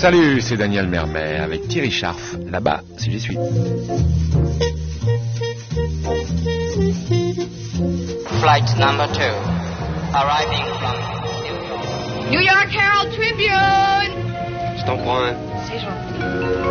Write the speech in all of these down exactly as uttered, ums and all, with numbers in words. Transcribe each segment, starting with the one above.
Salut, c'est Daniel Mermet avec Thierry Scharf. Là-bas, si j'y suis. Flight number two, arriving from New York. New York Herald Tribune. Je t'en prends un. C'est gentil.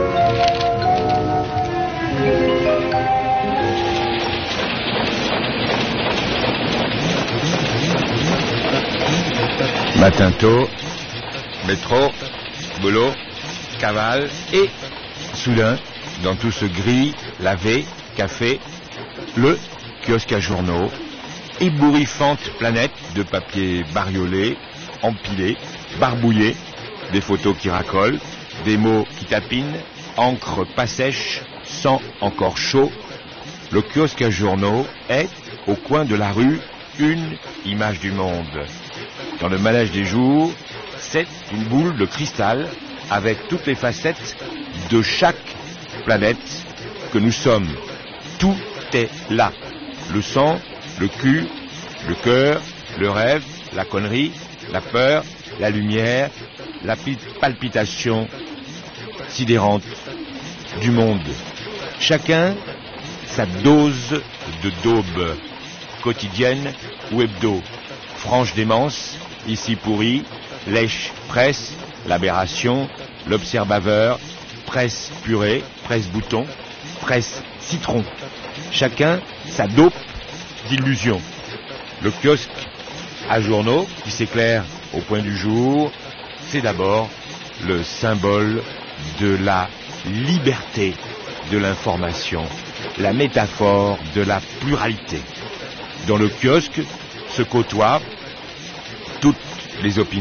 Matin tôt, métro, boulot, cavale, et soudain, dans tout ce gris, lavé, café, le kiosque à journaux, ébouriffante planète de papier bariolé, empilé, barbouillé, des photos qui racolent, des mots qui tapinent, encre pas sèche, sang encore chaud. Le kiosque à journaux est, au coin de la rue, une image du monde. Dans le manège des jours, c'est une boule de cristal avec toutes les facettes de chaque planète que nous sommes. Tout est là. Le sang, le cul, le cœur, le rêve, la connerie, la peur, la lumière, la palpitation sidérante du monde. Chacun sa dose de daube, quotidienne ou hebdo. Franche démence, ici pourri, lèche presse, l'aberration, l'observaveur, presse purée, presse bouton, presse citron. Chacun sa dope d'illusion. Le kiosque à journaux qui s'éclaire au point du jour, c'est d'abord le symbole de la liberté de l'information, la métaphore de la pluralité. Dans le kiosque se côtoient toutes les opinions.